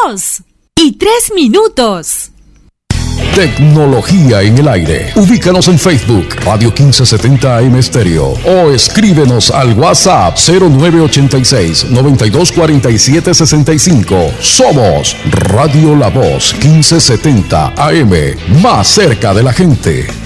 2:03. Tecnología en el aire. Ubícanos en Facebook, Radio 1570 AM Estéreo, o escríbenos al WhatsApp 0986-924765. Somos Radio La Voz 1570 AM, más cerca de la gente.